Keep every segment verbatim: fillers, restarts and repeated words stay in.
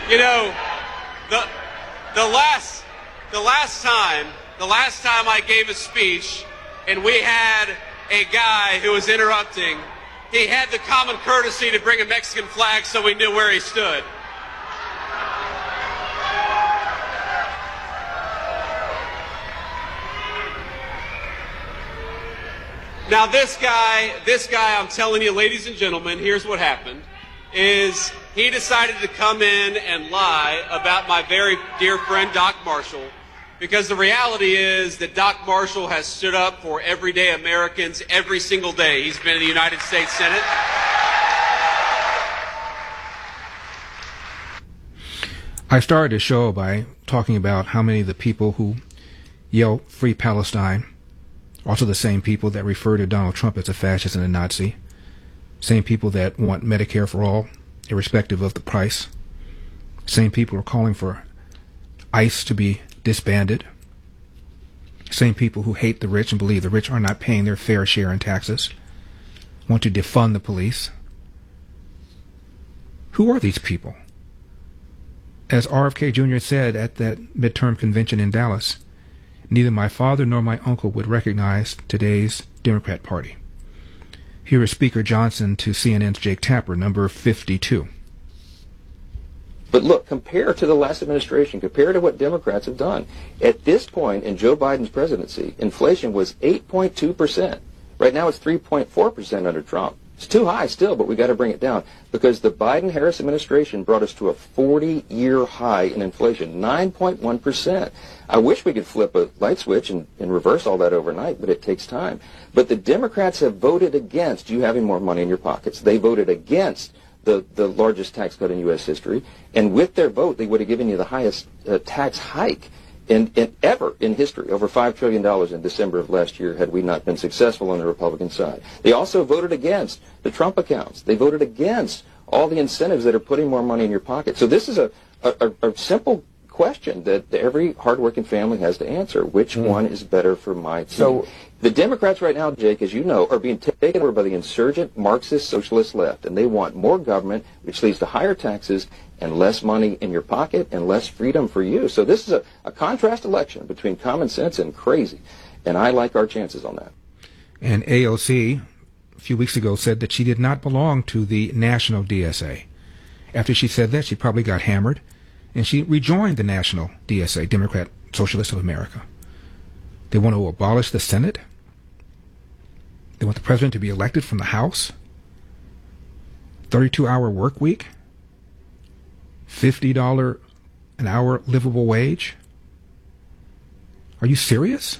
You know, the the last the last time the last time I gave a speech and we had a guy who was interrupting, he had the common courtesy to bring a Mexican flag so we knew where he stood. Now this guy, this guy, I'm telling you, ladies and gentlemen, here's what happened, is he decided to come in and lie about my very dear friend Doc Marshall, because the reality is that Doc Marshall has stood up for everyday Americans every single day. He's been in the United States Senate. I started the show by talking about how many of the people who yell Free Palestine also the same people that refer to Donald Trump as a fascist and a Nazi, same people that want Medicare for all, irrespective of the price, same people are calling for ICE to be disbanded, same people who hate the rich and believe the rich are not paying their fair share in taxes, want to defund the police. Who are these people? As R F K Junior said at that midterm convention in Dallas, neither my father nor my uncle would recognize today's Democrat Party. Here is Speaker Johnson to C N N's Jake Tapper, number fifty-two. But look, compare to the last administration, compare to what Democrats have done. At this point in Joe Biden's presidency, inflation was eight point two percent. Right now it's three point four percent under Trump. It's too high still, but we got to bring it down because the Biden-Harris administration brought us to a forty-year high in inflation, nine point one percent. I wish we could flip a light switch and, and reverse all that overnight, but it takes time. But the Democrats have voted against you having more money in your pockets. They voted against the, the largest tax cut in U S history, and with their vote, they would have given you the highest uh, tax hike in, in ever in history, over five trillion dollars in December of last year, had we not been successful on the Republican side. They also voted against the Trump accounts. They voted against all the incentives that are putting more money in your pocket. So this is a, a, a simple question that every hardworking family has to answer. Which mm. one is better for my team? So the Democrats right now, Jake, as you know, are being taken over by the insurgent Marxist socialist left, and they want more government, which leads to higher taxes and less money in your pocket and less freedom for you. So this is a, a contrast election between common sense and crazy, and I like our chances on that. And A O C a few weeks ago said that she did not belong to the national D S A. After she said that, she probably got hammered, and she rejoined the national D S A, Democrat Socialists of America. They want to abolish the Senate. They want the president to be elected from the House. thirty-two hour work week. fifty dollars an hour livable wage. Are you serious?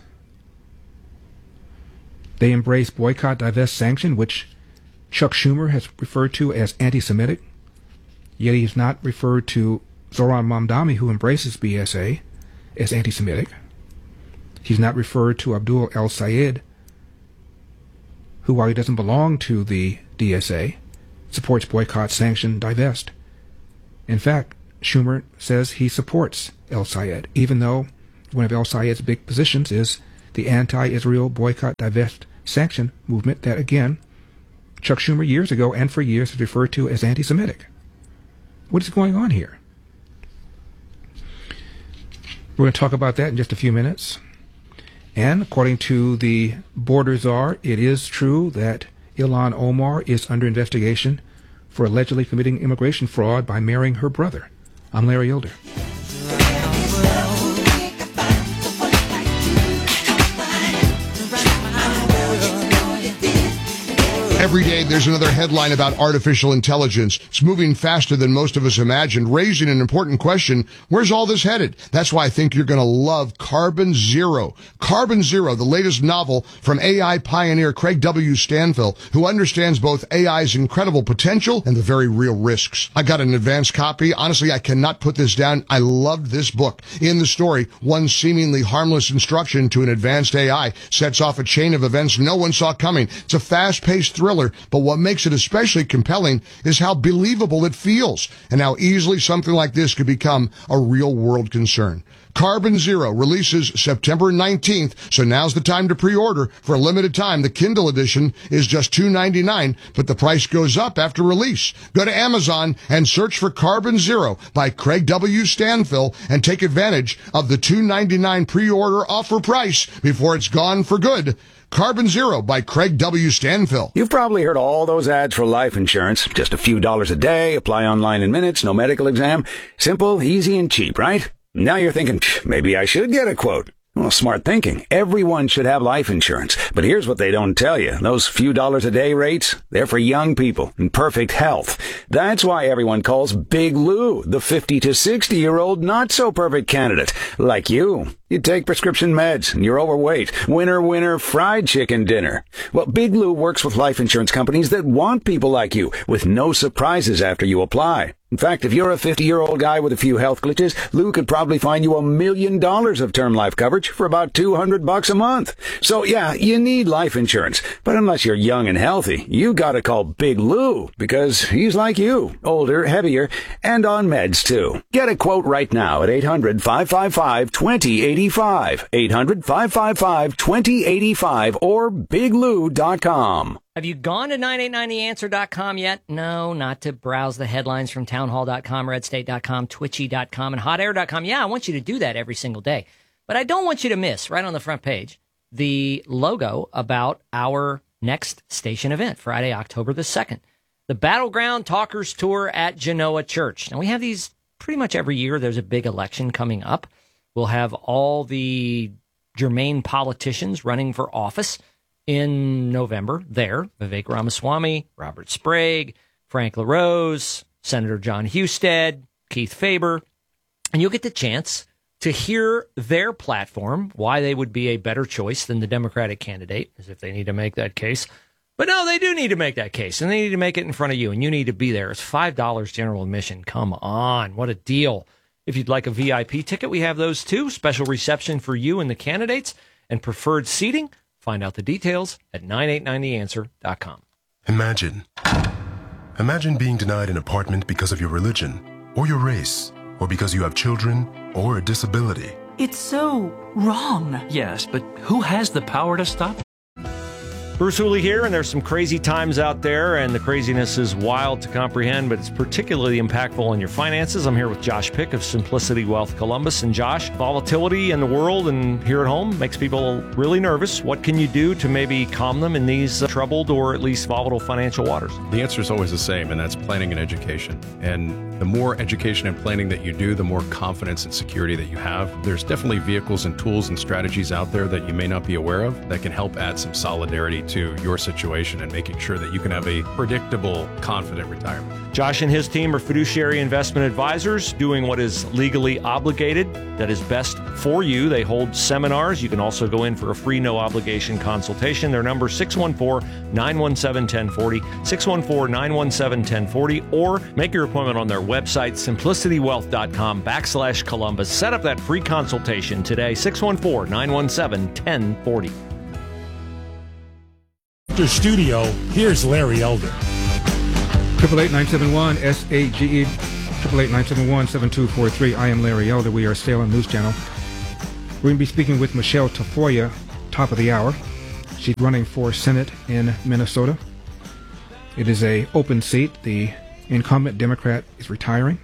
They embrace boycott, divest, sanction, which Chuck Schumer has referred to as anti-Semitic. Yet he's not referred to Zoran Mamdani, who embraces B S A, as anti-Semitic. He's not referred to Abdul El-Sayed, who, while he doesn't belong to the D S A, supports boycott, sanction, divest. In fact, Schumer says he supports El-Sayed, even though one of El-Sayed's big positions is the anti-Israel boycott, divest, sanction movement that, again, Chuck Schumer years ago and for years has referred to as anti-Semitic. What is going on here? We're going to talk about that in just a few minutes. And according to the Border Czar, it is true that Ilhan Omar is under investigation for allegedly committing immigration fraud by marrying her brother. I'm Larry Elder. Every day there's another headline about artificial intelligence. It's moving faster than most of us imagined, raising an important question. Where's all this headed? That's why I think you're going to love Carbon Zero. Carbon Zero, the latest novel from A I pioneer Craig W. Stanfill, who understands both A I's incredible potential and the very real risks. I got an advanced copy. Honestly, I cannot put this down. I loved this book. In the story, one seemingly harmless instruction to an advanced A I sets off a chain of events no one saw coming. It's a fast-paced thriller thriller, but what makes it especially compelling is how believable it feels and how easily something like this could become a real-world concern. Carbon Zero releases September nineteenth, so now's the time to pre-order. For a limited time, the Kindle edition is just two ninety-nine, but the price goes up after release. Go to Amazon and search for Carbon Zero by Craig W. Stanfill and take advantage of the two ninety-nine pre-order offer price before it's gone for good. Carbon Zero by Craig W. Stanfill. You've probably heard all those ads for life insurance. Just a few dollars a day, apply online in minutes, no medical exam. Simple, easy, and cheap, right? Now you're thinking, maybe I should get a quote. Well, smart thinking. Everyone should have life insurance. But here's what they don't tell you. Those few dollars a day rates, they're for young people in perfect health. That's why everyone calls Big Lou the fifty to sixty year old not so perfect candidate. Like you. You take prescription meds and you're overweight. Winner, winner, fried chicken dinner. Well, Big Lou works with life insurance companies that want people like you with no surprises after you apply. In fact, if you're a fifty-year-old guy with a few health glitches, Lou could probably find you a million dollars of term life coverage for about two hundred bucks a month. So yeah, you need life insurance. But unless you're young and healthy, you gotta call Big Lou because he's like you, older, heavier, and on meds too. Get a quote right now at eight hundred, five five five, two zero eight five, eight hundred, five five five, two zero eight five, or big lou dot com. Have you gone to nine eight nine the answer dot com yet? No, not to browse the headlines from townhall dot com, red state dot com, twitchy dot com, and hot air dot com. Yeah, I want you to do that every single day. But I don't want you to miss, right on the front page, the logo about our next station event, Friday, October the second. The Battleground Talkers Tour at Genoa Church. Now, we have these pretty much every year. There's a big election coming up. We'll have all the germane politicians running for office in November there. Vivek Ramaswamy, Robert Sprague, Frank LaRose, Senator John Husted, Keith Faber. And you'll get the chance to hear their platform, why they would be a better choice than the Democratic candidate, as if they need to make that case. But no, they do need to make that case, and they need to make it in front of you, and you need to be there. It's five dollars general admission. Come on, what a deal. If you'd like a V I P ticket, we have those too. Special reception for you and the candidates, and preferred seating. Find out the details at nine eight nine the answer dot com. Imagine. Imagine being denied an apartment because of your religion, or your race, or because you have children, or a disability. It's so wrong. Yes, but who has the power to stop? Bruce Hooley here, and there's some crazy times out there, and the craziness is wild to comprehend, but it's particularly impactful on your finances. I'm here with Josh Pick of Simplicity Wealth Columbus. And Josh, volatility in the world and here at home makes people really nervous. What can you do to maybe calm them in these uh, troubled or at least volatile financial waters? The answer is always the same, and that's planning and education. And the more education and planning that you do, the more confidence and security that you have. There's definitely vehicles and tools and strategies out there that you may not be aware of that can help add some solidarity to your situation and making sure that you can have a predictable, confident retirement. Josh and his team are fiduciary investment advisors doing what is legally obligated, that is best for you. They hold seminars. You can also go in for a free, no-obligation consultation. Their number is six one four, nine one seven, one oh four oh, six one four, nine one seven, one oh four oh, or make your appointment on their website, simplicity wealth dot com backslash Columbus. Set up that free consultation today, six one four, nine one seven, one oh four oh. After studio, here's Larry Elder. Triple eight nine seven one S A G E, triple eight nine seven one seven two four three. I am Larry Elder. We are Salem News Channel. We're going to be speaking with Michelle Tafoya, top of the hour. She's running for Senate in Minnesota. It is a open seat. The incumbent Democrat is retiring.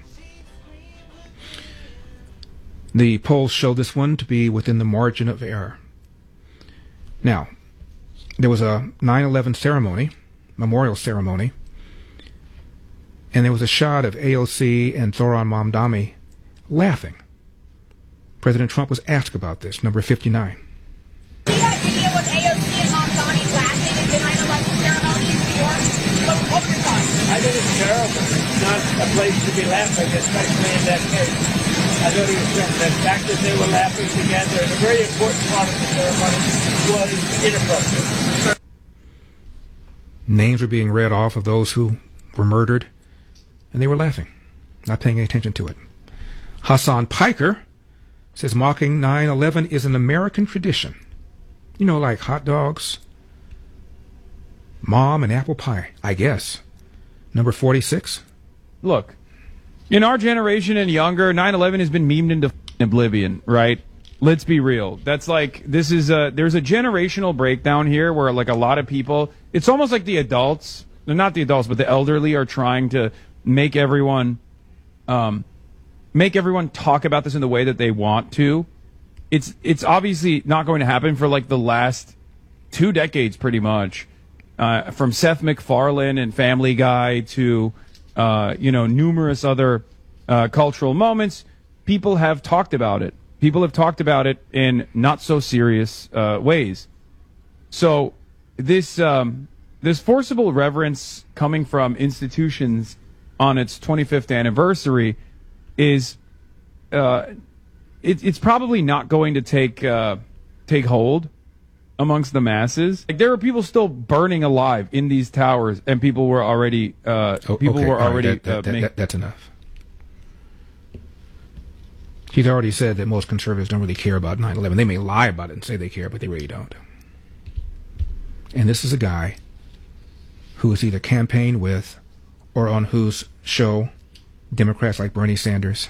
The polls show this one to be within the margin of error. Now, there was a nine eleven ceremony, memorial ceremony, and there was a shot of A O C and Zoran Mamdani laughing. President Trump was asked about this, number fifty-nine. See that video of A O C and Mamdani laughing at the nine eleven ceremony in New York? What, what were your thoughts? I think it's terrible. It's not a place to be laughing, especially in that case. I thought he was certain. The fact that they were laughing together, and a very important part of the ceremony was inappropriate. Names were being read off of those who were murdered, and they were laughing, not paying any attention to it. Hassan Piker says mocking nine eleven is an American tradition. You know, like hot dogs, Mom and apple pie, I guess. Number forty-six. Look, in our generation and younger, nine eleven has been memed into oblivion, right? Let's be real. That's like, this is a, there's a generational breakdown here where like a lot of people, it's almost like the adults, not the adults, but the elderly are trying to make everyone, um, make everyone talk about this in the way that they want to. It's, it's obviously not going to happen for like the last two decades pretty much. Uh, from Seth MacFarlane and Family Guy to, uh, you know, numerous other uh, cultural moments, people have talked about it. People have talked about it in not so serious uh, ways. So this um, this forcible reverence coming from institutions on its twenty-fifth anniversary is uh, it, it's probably not going to take uh, take hold amongst the masses. Like, there are people still burning alive in these towers, and people were already uh, oh, people okay. were already right. that, uh, that, make- that, that's enough. He's already said that most conservatives don't really care about nine eleven. They may lie about it and say they care, but they really don't. And this is a guy who is either campaigned with or on whose show Democrats like Bernie Sanders,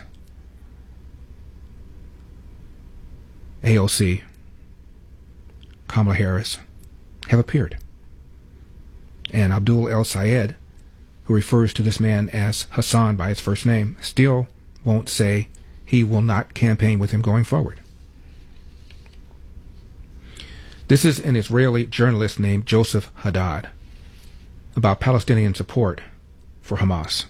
A O C, Kamala Harris have appeared. And Abdul El Sayed, who refers to this man as Hassan by his first name, still won't say he will not campaign with him going forward. This is an Israeli journalist named Joseph Haddad about Palestinian support for Hamas,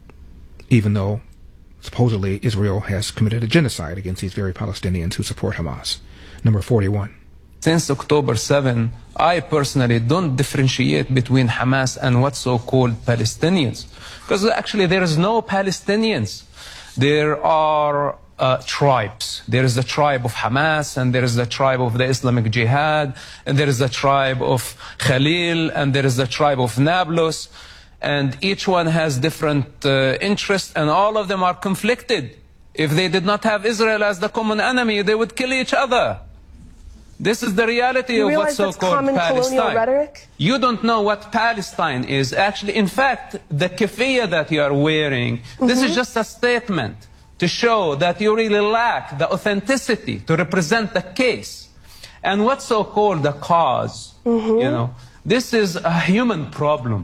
even though supposedly Israel has committed a genocide against these very Palestinians who support Hamas. Number forty-one. Since October seventh, I personally don't differentiate between Hamas and what's so-called Palestinians. Because actually there is no Palestinians. There are uh, tribes. There is the tribe of Hamas, and there is the tribe of the Islamic Jihad, and there is the tribe of Khalil, and there is the tribe of Nablus. And each one has different uh, interests, and all of them are conflicted. If they did not have Israel as the common enemy, they would kill each other. This is the reality you of what's so-called Palestine. Rhetoric? You don't know what Palestine is. Actually, in fact, the keffiyeh that you are wearing, mm-hmm. this is just a statement to show that you really lack the authenticity to represent the case. And what's so-called the cause, mm-hmm. you know, this is a human problem.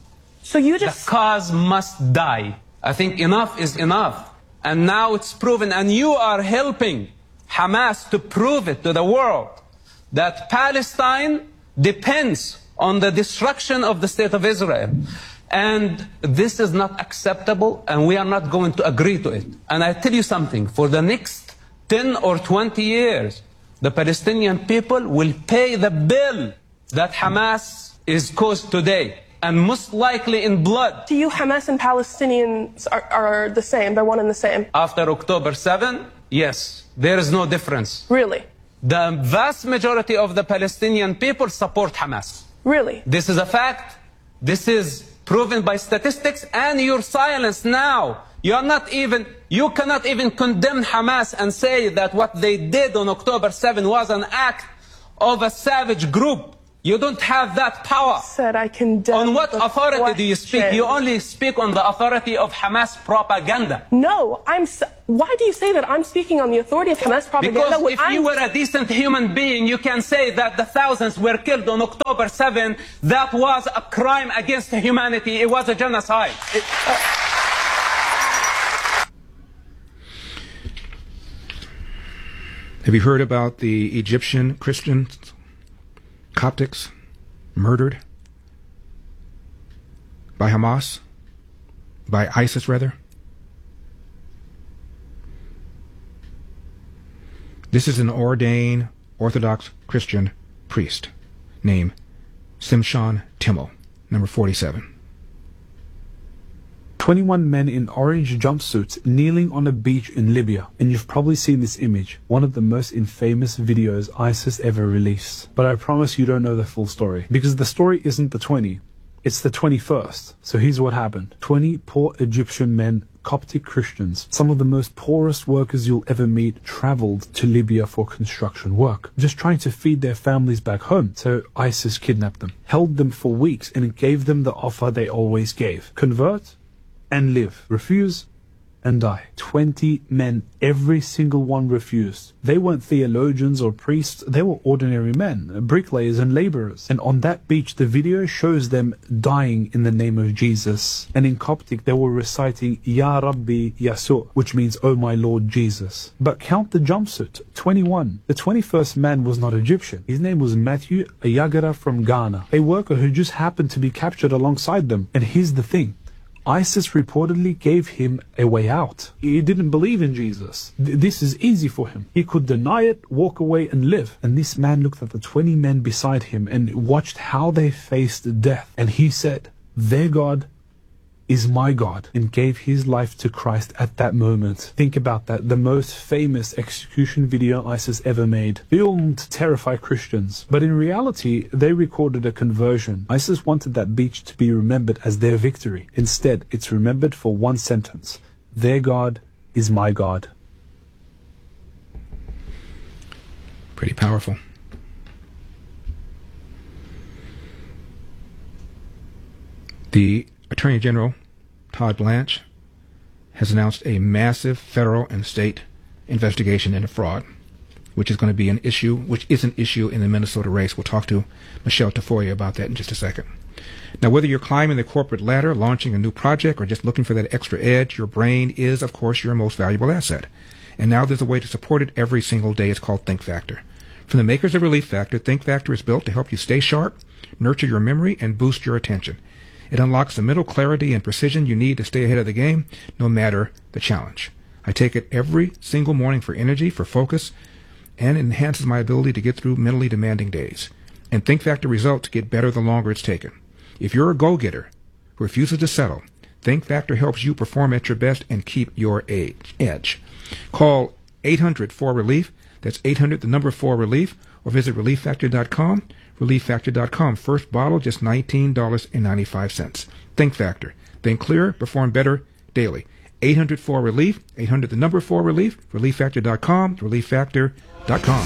So you just... The cause must die. I think enough is enough. And now it's proven, and you are helping Hamas to prove it to the world, that Palestine depends on the destruction of the state of Israel. And this is not acceptable, and we are not going to agree to it. And I tell you something, for the next ten or twenty years, the Palestinian people will pay the bill that Hamas is caused today, and most likely in blood. To you, Hamas and Palestinians are, are the same, they're one and the same? After October seventh, yes, there is no difference. Really? The vast majority of the Palestinian people support Hamas. Really? This is a fact. This is proven by statistics, and your silence now. You are not even, you cannot even condemn Hamas and say that what they did on October seventh was an act of a savage group. You don't have that power. Said I condemn. On what authority question. do you speak? You only speak on the authority of Hamas propaganda. No, I'm. Why do you say that I'm speaking on the authority of Hamas propaganda? Because if I'm... you were a decent human being, you can say that the thousands were killed on October seventh. That was a crime against humanity. It was a genocide. It, uh... Have you heard about the Egyptian Christians? Coptics murdered by Hamas, by ISIS rather. This is an ordained Orthodox Christian priest named Simshon Timmel, number forty-seven. twenty-one men in orange jumpsuits kneeling on a beach in Libya. And you've probably seen this image, one of the most infamous videos ISIS ever released. But I promise you don't know the full story, because the story isn't the twenty, it's the twenty-first. So here's what happened. twenty poor Egyptian men Coptic Christians, some of the most poorest workers you'll ever meet, traveled to Libya for construction work, just trying to feed their families back home. So ISIS kidnapped them, held them for weeks, and gave them the offer they always gave: convert and live, refuse and die. Twenty men, every single one refused. They weren't theologians or priests, they were ordinary men, bricklayers and laborers. And on that beach, the video shows them dying in the name of Jesus. And in Coptic, they were reciting Ya Rabbi Yasur, which means, Oh my Lord Jesus. But count the jumpsuit, twenty-one. The twenty-first man was not Egyptian. His name was Matthew Ayagara from Ghana, a worker who just happened to be captured alongside them. And here's the thing: ISIS reportedly gave him a way out. He didn't believe in Jesus. Th- this is easy for him. He could deny it, walk away and live. And this man looked at the twenty men beside him and watched how they faced death. And he said, their God is my God, and gave his life to Christ at that moment. Think about that. The most famous execution video ISIS ever made, filmed to terrify Christians. But in reality, they recorded a conversion. ISIS wanted that beach to be remembered as their victory. Instead, it's remembered for one sentence: their God is my God. Pretty powerful. The Attorney General, Todd Blanche, has announced a massive federal and state investigation into fraud, which is going to be an issue, which is an issue in the Minnesota race. We'll talk to Michelle Tafoya about that in just a second. Now, whether you're climbing the corporate ladder, launching a new project, or just looking for that extra edge, your brain is, of course, your most valuable asset. And now there's a way to support it every single day. It's called Think Factor. From the makers of Relief Factor, Think Factor is built to help you stay sharp, nurture your memory, and boost your attention. It unlocks the mental clarity and precision you need to stay ahead of the game, no matter the challenge. I take it every single morning for energy, for focus, and it enhances my ability to get through mentally demanding days. And Think Factor results get better the longer it's taken. If you're a go-getter who refuses to settle, Think Factor helps you perform at your best and keep your edge. Call eight hundred four relief. That's eight hundred, the number four relief, or visit relief factor dot com. relief factor dot com. First bottle, just nineteen dollars and ninety-five cents. Think Factor. Think clearer, perform better daily. eight hundred four relief, eight hundred, the number four relief, relief factor dot com, relief factor dot com.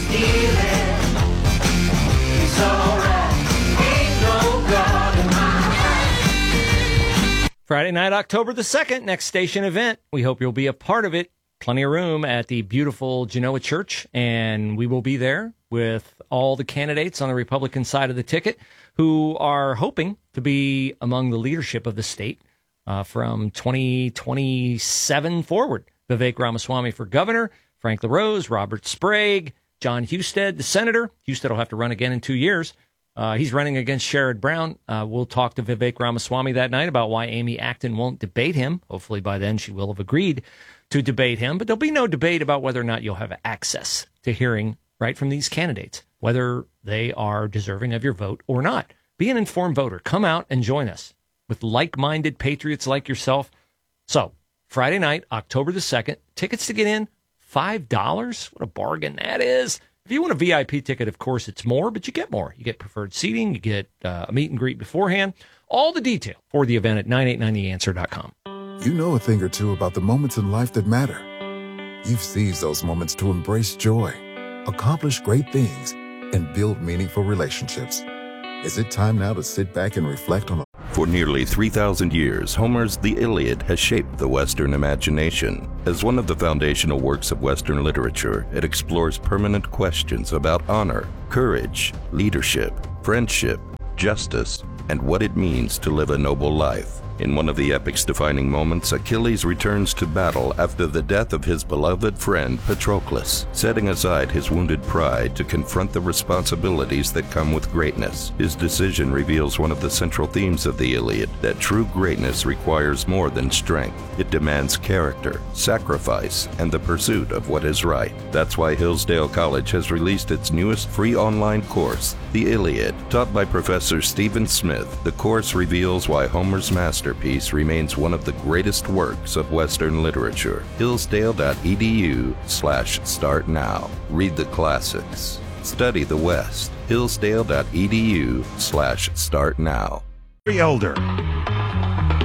Friday night, October the second, next station event. We hope you'll be a part of it. Plenty of room at the beautiful Genoa Church, and we will be there with all the candidates on the Republican side of the ticket who are hoping to be among the leadership of the state uh, from twenty twenty-seven forward. Vivek Ramaswamy for governor, Frank LaRose, Robert Sprague, John Husted, the senator. Husted will have to run again in two years. Uh, he's running against Sherrod Brown. Uh, we'll talk to Vivek Ramaswamy that night about why Amy Acton won't debate him. Hopefully by then she will have agreed to debate him, but there'll be no debate about whether or not you'll have access to hearing right from these candidates, whether they are deserving of your vote or not. Be an informed voter. Come out and join us with like-minded patriots like yourself. So, Friday night, October the second, tickets to get in, five dollars. What a bargain that is. If you want a V I P ticket, of course, it's more, but you get more. You get preferred seating, you get uh, a meet and greet beforehand. All the detail for the event at nine eight nine the answer dot com. You know a thing or two about the moments in life that matter. You've seized those moments to embrace joy, accomplish great things, and build meaningful relationships. Is it time now to sit back and reflect on? For nearly three thousand years, Homer's The Iliad has shaped the Western imagination. As one of the foundational works of Western literature, it explores permanent questions about honor, courage, leadership, friendship, justice, and what it means to live a noble life. In one of the epic's defining moments, Achilles returns to battle after the death of his beloved friend Patroclus, setting aside his wounded pride to confront the responsibilities that come with greatness. His decision reveals one of the central themes of the Iliad, that true greatness requires more than strength. It demands character, sacrifice, and the pursuit of what is right. That's why Hillsdale College has released its newest free online course, The Iliad. Taught by Professor Stephen Smith, the course reveals why Homer's master Masterpiece remains one of the greatest works of Western literature. Hillsdale.edu slash start now. Read the classics. Study the West. Hillsdale.edu slash start now. Elder.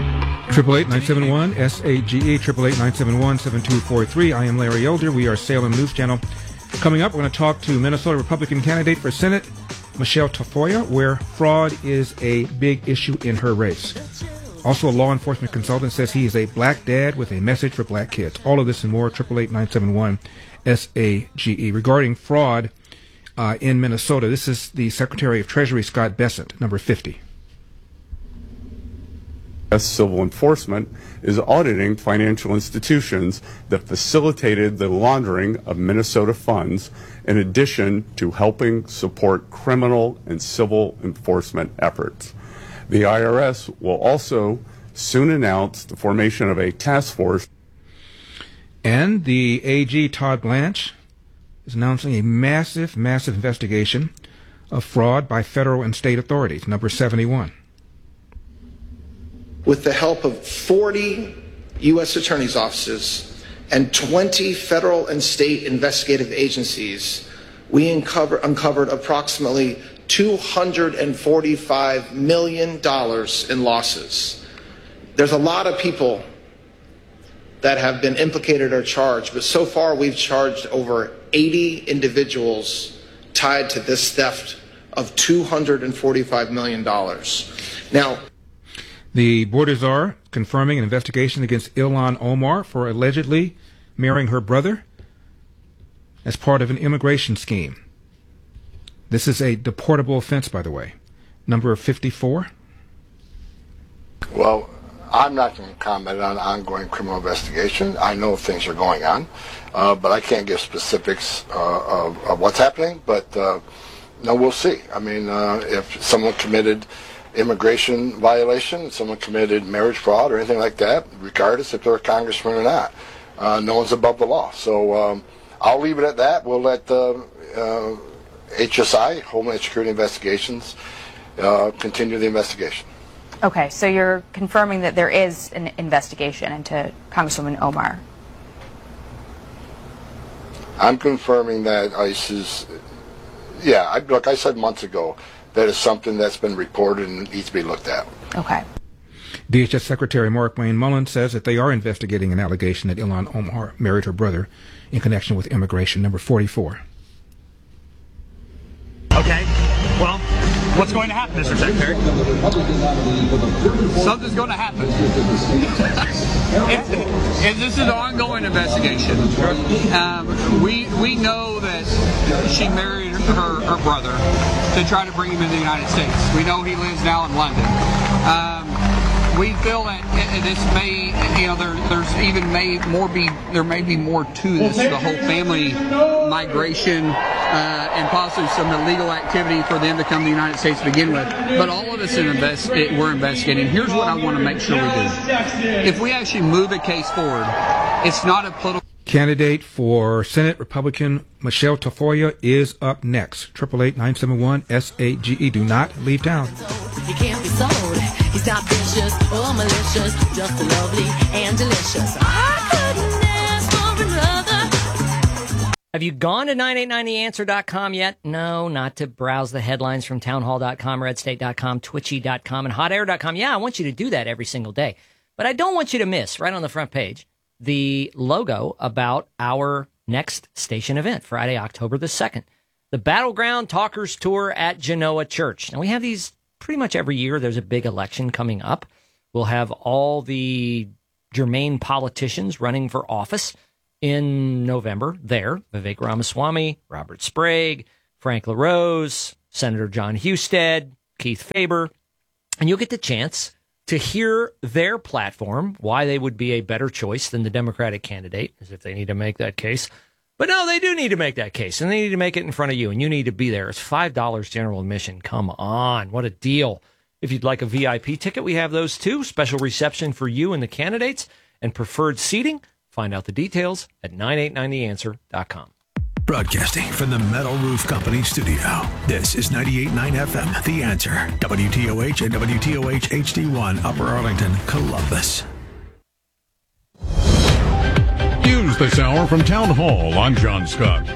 Triple eight nine seven one S A G E, triple eight nine seven one seven two four three. I am Larry Elder. We are Salem News Channel. Coming up, we're going to talk to Minnesota Republican candidate for Senate, Michelle Tafoya, where fraud is a big issue in her race. Also, a law enforcement consultant says he is a black dad with a message for black kids. All of this and more, triple eight nine seven one S A G E. Regarding fraud uh, in Minnesota, this is the Secretary of Treasury, Scott Bessent, number fifty. Civil enforcement is auditing financial institutions that facilitated the laundering of Minnesota funds, in addition to helping support criminal and civil enforcement efforts. The I R S will also soon announce the formation of a task force. And the A G, Todd Blanche, is announcing a massive, massive investigation of fraud by federal and state authorities, number seventy-one. With the help of forty U S attorneys' offices and twenty federal and state investigative agencies, we uncover, uncovered approximately two hundred forty-five million dollars in losses. There's a lot of people that have been implicated or charged, but so far we've charged over eighty individuals tied to this theft of two hundred forty-five million dollars. Now, the Border Czar confirming an investigation against Ilhan Omar for allegedly marrying her brother as part of an immigration scheme. This is a deportable offense, by the way. Number fifty-four. Well, I'm not going to comment on ongoing criminal investigation. I know things are going on, uh, but I can't give specifics uh, of, of what's happening. But uh, no, we'll see. I mean, uh, if someone committed immigration violation, someone committed marriage fraud or anything like that, regardless if they're a congressman or not, uh, no one's above the law. So um, I'll leave it at that. We'll let the uh, H S I, Homeland Security Investigations, uh, continue the investigation. Okay, so you're confirming that there is an investigation into Congresswoman Omar. I'm confirming that ICE is, yeah, I, like I said months ago, that is something that's been reported and needs to be looked at. Okay. D H S Secretary Mark Wayne Mullen says that they are investigating an allegation that Ilhan Omar married her brother in connection with immigration. Number forty-four. Okay. Well, what's going to happen, Mister Secretary? Something's going to happen. if, if this is an ongoing investigation, um, we we know that she married her, her brother to try to bring him into the United States. We know he lives now in London. Um, we feel that this may, you know, there, there's even may more be, there may be more to this, the whole family migration uh, and possibly some illegal activity for them to come to the United States to begin with. But all of us in invest, we're investigating. Here's what I want to make sure we do. If we actually move a case forward, it's not a political... Candidate for Senate Republican Michelle Tafoya is up next. triple eight nine seven one S A G E. Do not leave town. He can't be sold. He's not vicious or malicious, just lovely and delicious. I couldn't ask for another. Have you gone to nine eight nine the answer dot com yet? No, not to browse the headlines from townhall dot com, red state dot com, twitchy dot com, and hot air dot com. Yeah, I want you to do that every single day. But I don't want you to miss, right on the front page, the logo about our next station event, Friday, October the second. The Battleground Talkers Tour at Genoa Church. Now, we have these pretty much every year. There's a big election coming up. We'll have all the germane politicians running for office in November there. Vivek Ramaswamy, Robert Sprague, Frank LaRose, Senator John Husted, Keith Faber. And you'll get the chance to hear their platform, why they would be a better choice than the Democratic candidate, as if they need to make that case. But no, they do need to make that case, and they need to make it in front of you, and you need to be there. It's five dollars general admission. Come on. What a deal. If you'd like a V I P ticket, we have those too. Special reception for you and the candidates, and preferred seating. Find out the details at nine eight nine the answer dot com. Broadcasting from the Metal Roof Company studio, this is ninety-eight point nine F M, The Answer, W T O H and W T O H H D one, Upper Arlington, Columbus. News this hour from Town Hall. I'm John Scott.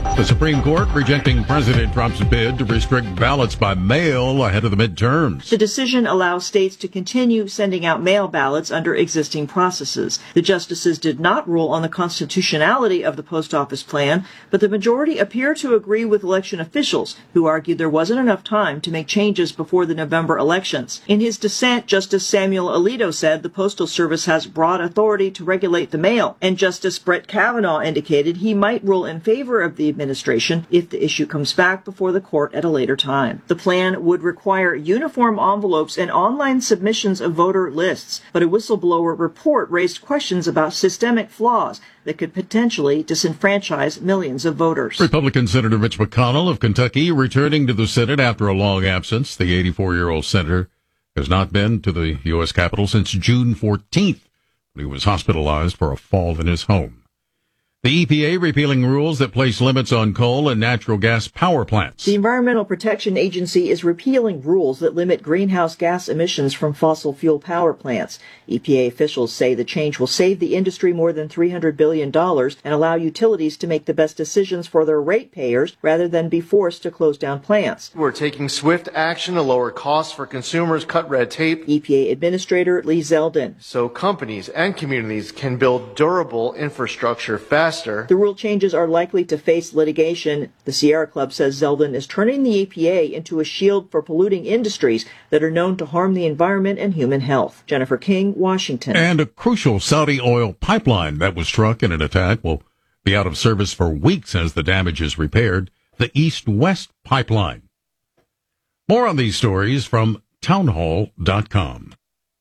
The Supreme Court rejecting President Trump's bid to restrict ballots by mail ahead of the midterms. The decision allows states to continue sending out mail ballots under existing processes. The justices did not rule on the constitutionality of the post office plan, but the majority appear to agree with election officials who argued there wasn't enough time to make changes before the November elections. In his dissent, Justice Samuel Alito said the Postal Service has broad authority to regulate the mail, and Justice Brett Kavanaugh indicated he might rule in favor of the administration if the issue comes back before the court at a later time. The plan would require uniform envelopes and online submissions of voter lists, but a whistleblower report raised questions about systemic flaws that could potentially disenfranchise millions of voters. Republican Senator Mitch McConnell of Kentucky returning to the Senate after a long absence. The eighty-four-year-old senator has not been to the U S Capitol since June fourteenth, when he was hospitalized for a fall in his home. The E P A repealing rules that place limits on coal and natural gas power plants. The Environmental Protection Agency is repealing rules that limit greenhouse gas emissions from fossil fuel power plants. E P A officials say the change will save the industry more than three hundred billion dollars and allow utilities to make the best decisions for their ratepayers rather than be forced to close down plants. We're taking swift action to lower costs for consumers, cut red tape. E P A Administrator Lee Zeldin. So companies and communities can build durable infrastructure faster. The rule changes are likely to face litigation. The Sierra Club says Zeldin is turning the E P A into a shield for polluting industries that are known to harm the environment and human health. Jennifer King, Washington. And a crucial Saudi oil pipeline that was struck in an attack will be out of service for weeks as the damage is repaired. The East-West Pipeline. More on these stories from townhall dot com.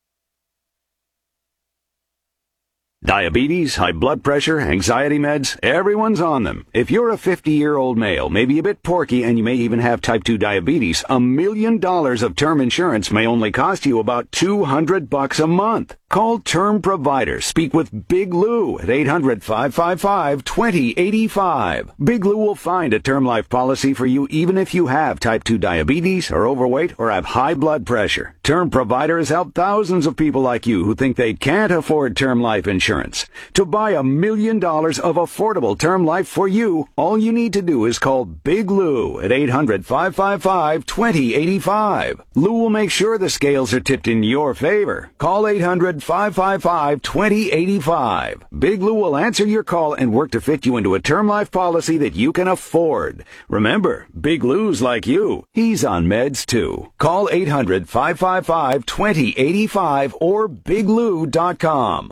Diabetes, high blood pressure, anxiety meds, everyone's on them. If you're a fifty-year-old male, maybe a bit porky, and you may even have type two diabetes, a million dollars of term insurance may only cost you about two hundred bucks a month. Call Term Provider. Speak with Big Lou at eight hundred, five five five, two zero eight five. Big Lou will find a term life policy for you even if you have type two diabetes, are overweight, or have high blood pressure. Term Provider has helped thousands of people like you who think they can't afford term life insurance. To buy a million dollars of affordable term life for you, all you need to do is call Big Lou at eight hundred, five five five, two zero eight five. Lou will make sure the scales are tipped in your favor. Call eight hundred, five five five, two zero eight five. Big Lou will answer your call and work to fit you into a term life policy that you can afford. Remember, Big Lou's like you. He's on meds too. Call eight hundred, five five five, two zero eight five or big lou dot com.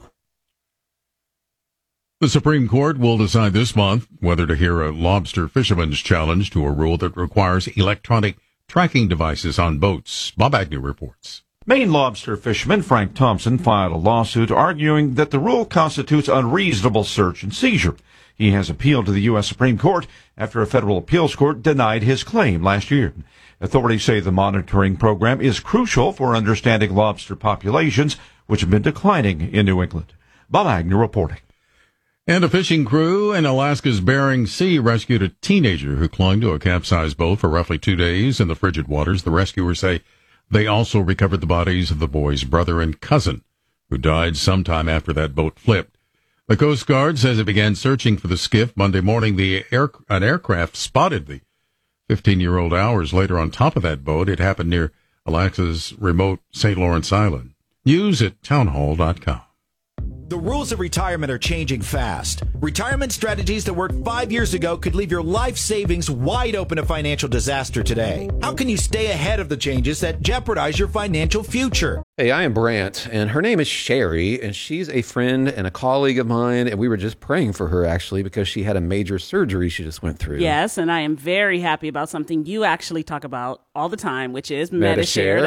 The Supreme Court will decide this month whether to hear a lobster fisherman's challenge to a rule that requires electronic tracking devices on boats. Bob Agnew reports. Maine lobster fisherman Frank Thompson filed a lawsuit arguing that the rule constitutes unreasonable search and seizure. He has appealed to the U S Supreme Court after a federal appeals court denied his claim last year. Authorities say the monitoring program is crucial for understanding lobster populations, which have been declining in New England. Bob Agnew reporting. And a fishing crew in Alaska's Bering Sea rescued a teenager who clung to a capsized boat for roughly two days in the frigid waters. The rescuers say they also recovered the bodies of the boy's brother and cousin, who died sometime after that boat flipped. The Coast Guard says it began searching for the skiff Monday morning. The air, an aircraft spotted the fifteen-year-old hours later on top of that boat. It happened near Alaska's remote Saint Lawrence Island. News at townhall dot com. The rules of retirement are changing fast. Retirement strategies that worked five years ago could leave your life savings wide open to financial disaster today. How can you stay ahead of the changes that jeopardize your financial future? Hey, I am Brant, and her name is Sherry, and she's a friend and a colleague of mine, and we were just praying for her, actually, because she had a major surgery she just went through. Yes, and I am very happy about something you actually talk about all the time, which is Medi-Share. Medi-Share.